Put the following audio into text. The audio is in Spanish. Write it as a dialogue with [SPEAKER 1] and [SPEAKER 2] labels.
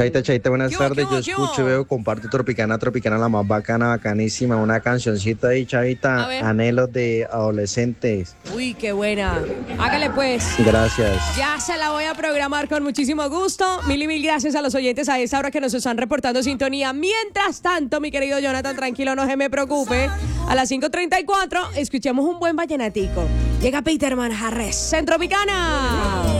[SPEAKER 1] Chaita, Chaita, buenas tardes. Yo
[SPEAKER 2] ¿Qué hubo?
[SPEAKER 1] escucho, veo, comparto Tropicana, Tropicana, la más bacana, bacanísima. Una cancioncita ahí,
[SPEAKER 2] A
[SPEAKER 1] Chavita,
[SPEAKER 2] ver.
[SPEAKER 1] Anhelos de Adolescentes.
[SPEAKER 2] Uy, qué buena. Hágale pues.
[SPEAKER 1] Gracias.
[SPEAKER 2] Ya se la voy a programar con muchísimo gusto. Mil gracias a los oyentes a esta hora que nos están reportando sintonía. Mientras tanto, mi querido Jonathan, tranquilo, no se me preocupe. A las 5:34 escuchemos un buen vallenatico. Llega Peter Manjarres, Centropicana.